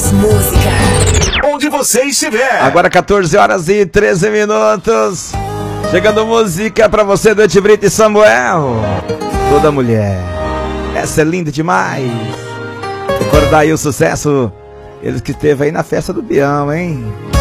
mais música. Onde você estiver. Agora 14 horas e 13 minutos. Chegando música pra você do Ed Brito e Samuel. Toda mulher. Essa é linda demais. Recordar aí o sucesso. Eles que esteve aí na festa do Bião, hein?